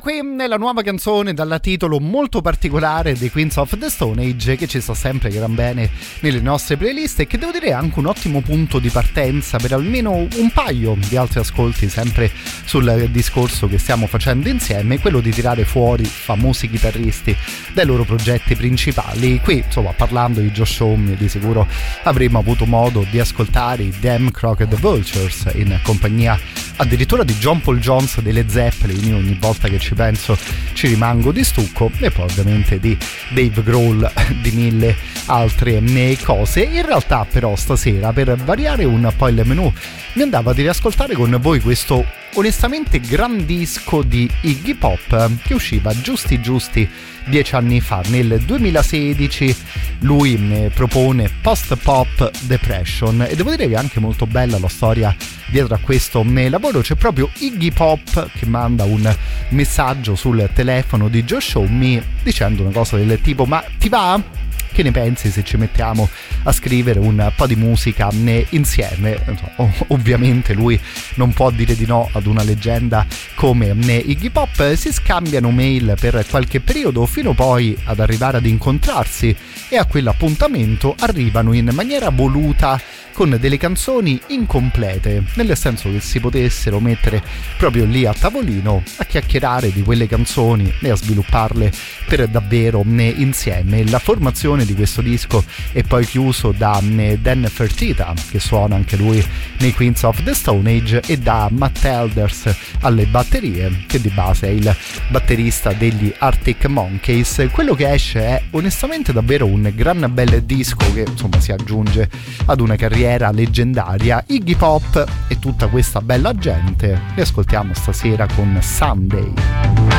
qui nella nuova canzone dal titolo molto particolare dei Queens of the Stone Age, che ci sta sempre gran bene nelle nostre playlist e che devo dire è anche un ottimo punto di partenza per almeno un paio di altri ascolti sempre sul discorso che stiamo facendo insieme, quello di tirare fuori famosi chitarristi dai loro progetti principali. Qui insomma, parlando di Josh Homme, di sicuro avremmo avuto modo di ascoltare i Damn Crooked Vultures in compagnia addirittura di John Paul Jones delle Zeppelin. Io ogni volta che ci penso ci rimango di stucco, e poi ovviamente di Dave Grohl, di mille altre cose. In realtà però stasera, per variare un po' il menù, mi andava di riascoltare con voi questo onestamente gran disco di Iggy Pop che usciva giusti 10 anni fa, nel 2016. Lui propone Post Pop Depression e devo dire che è anche molto bella la storia dietro a questo lavoro. C'è proprio Iggy Pop che manda un messaggio sul telefono di Josh Homme dicendo una cosa del tipo: ma ti va? Che ne pensi se ci mettiamo a scrivere un po' di musica insieme? Ovviamente lui non può dire di no ad una leggenda come Iggy Pop. Si scambiano mail per qualche periodo fino poi ad arrivare ad incontrarsi, e a quell'appuntamento arrivano in maniera voluta con delle canzoni incomplete, nel senso che si potessero mettere proprio lì a tavolino a chiacchierare di quelle canzoni e a svilupparle per davvero insieme. La formazione di questo disco è poi chiuso da Dan Fertitta, che suona anche lui nei Queens of the Stone Age, e da Matt Elders alle batterie, che di base è il batterista degli Arctic Monkeys. Quello che esce è onestamente davvero un gran bel disco che insomma si aggiunge ad una carriera leggendaria. Iggy Pop e tutta questa bella gente li ascoltiamo stasera con Sunday.